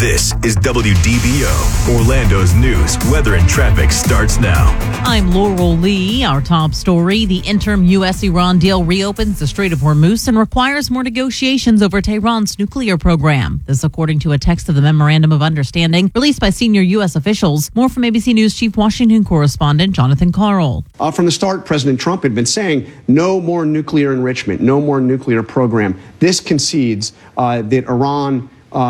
This is WDBO. Orlando's news, weather, and traffic starts now. I'm Laurel Lee. Our top story, the interim U.S.-Iran deal reopens the Strait of Hormuz and requires more negotiations over Tehran's nuclear program. This according to a text of the Memorandum of Understanding released by senior U.S. officials. More from ABC News Chief Washington correspondent Jonathan Carl. From the start, President Trump had been saying no more nuclear enrichment, no more nuclear program. This concedes that Iran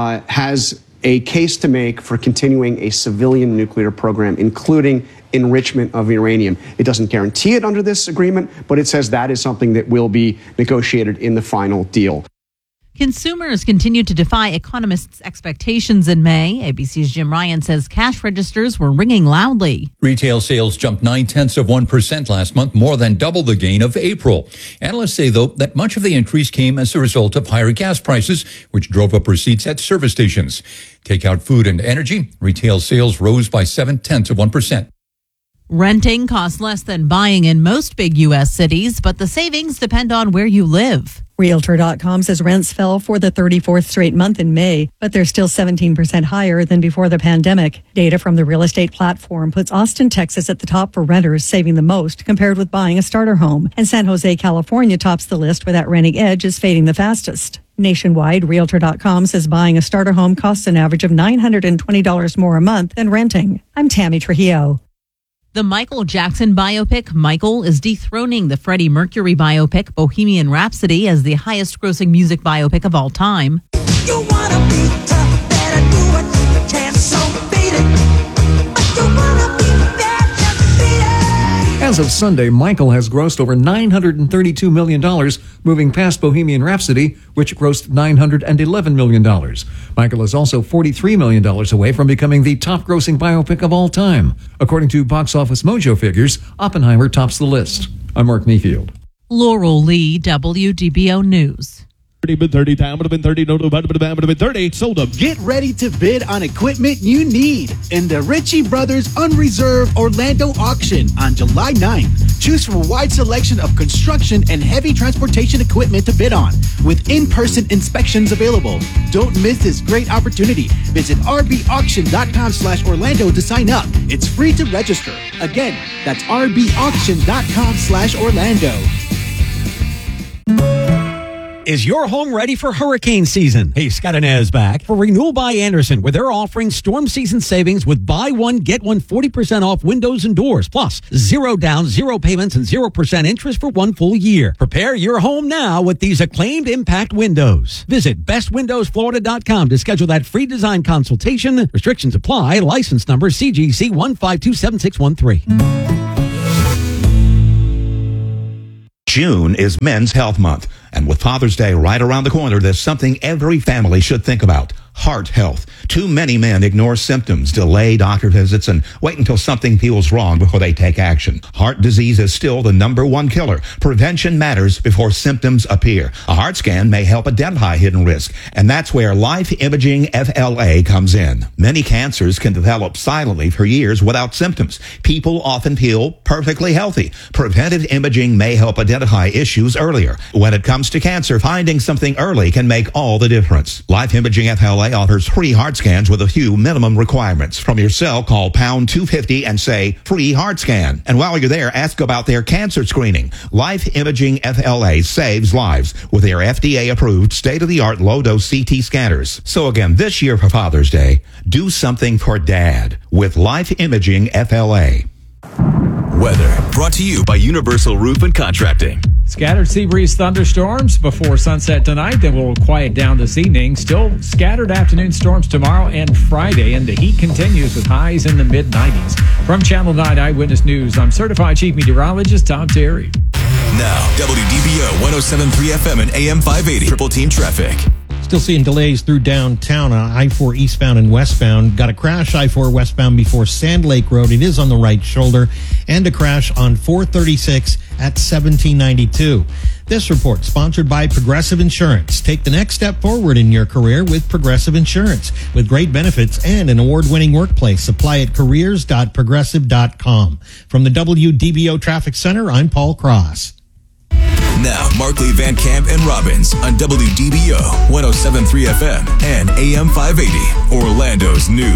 has a case to make for continuing a civilian nuclear program, including enrichment of uranium. It doesn't guarantee it under this agreement, but it says that is something that will be negotiated in the final deal. Consumers continue to defy economists' expectations in May. ABC's Jim Ryan says cash registers were ringing loudly. Retail sales jumped 0.9% last month, more than double the gain of April. Analysts say, though, that much of the increase came as a result of higher gas prices, which drove up receipts at service stations. Take out food and energy, retail sales rose by 0.7%. Renting costs less than buying in most big U.S. cities, but the savings depend on where you live. Realtor.com says rents fell for the 34th straight month in May, but they're still 17% higher than before the pandemic. Data from the real estate platform puts Austin, Texas at the top for renters, saving the most compared with buying a starter home. And San Jose, California tops the list where that renting edge is fading the fastest. Nationwide, Realtor.com says buying a starter home costs an average of $920 more a month than renting. I'm Tammy Trujillo. The Michael Jackson biopic, Michael, is dethroning the Freddie Mercury biopic, Bohemian Rhapsody, as the highest-grossing music biopic of all time. You wanna be tough, better do what you can, so beat it. But you wanna be bad, just beat it. As of Sunday, Michael has grossed over $932 million, moving past Bohemian Rhapsody, which grossed $911 million. Michael is also $43 million away from becoming the top-grossing biopic of all time. According to Box Office Mojo figures, Oppenheimer tops the list. I'm Mark Mayfield. Laurel Lee, WDBO News. 30, time would have been 30, no, would have been 30. Sold up. Get ready to bid on equipment you need in the Ritchie Brothers Unreserved Orlando auction on July 9th. Choose from a wide selection of construction and heavy transportation equipment to bid on, with in-person inspections available. Don't miss this great opportunity. Visit rbauction.com/Orlando to sign up. It's free to register. Again, that's rbauction.com/Orlando. Is your home ready for hurricane season? Hey, Scott and Ez back for Renewal by Andersen, where they're offering storm season savings with buy one, get one 40% off windows and doors. Plus, 0 down, 0 payments, and 0% interest for 1 full year. Prepare your home now with these acclaimed impact windows. Visit bestwindowsflorida.com to schedule that free design consultation. Restrictions apply. License number CGC 1527613. June is Men's Health Month, and with Father's Day right around the corner, there's something every family should think about: heart health. Too many men ignore symptoms, delay doctor visits, and wait until something feels wrong before they take action. Heart disease is still the #1 killer. Prevention matters before symptoms appear. A heart scan may help identify hidden risk, and that's where Life Imaging FLA comes in. Many cancers can develop silently for years without symptoms. People often feel perfectly healthy. Preventive imaging may help identify issues earlier. When it comes to cancer, finding something early can make all the difference. Life Imaging FLA offers free heart scans with a few minimum requirements. From your cell, call pound 250 and say free heart scan. And while you're there, ask about their cancer screening. Life Imaging FLA saves lives with their FDA-approved state-of-the-art low-dose CT scanners. So again, this year for Father's Day, do something for Dad with Life Imaging FLA. Weather brought to you by Universal Roof and Contracting. Scattered sea breeze thunderstorms before sunset tonight, then we'll quiet down this evening. Still scattered afternoon storms tomorrow and Friday, and the heat continues with highs in the mid-90s. From Channel 9 Eyewitness News, I'm Certified Chief Meteorologist Tom Terry. Now, WDBO 107.3 FM and AM 580. Triple Team Traffic. Still seeing delays through downtown on I-4 eastbound and westbound. Got a crash I-4 westbound before Sand Lake Road. It is on the right shoulder. And a crash on 436 at 1792. This report sponsored by Progressive Insurance. Take the next step forward in your career with Progressive Insurance. With great benefits and an award-winning workplace. Apply at careers.progressive.com. From the WDBO Traffic Center, I'm Paul Cross. Now, Markley, Van Camp, and Robbins on WDBO 107.3 FM and AM 580, Orlando's news.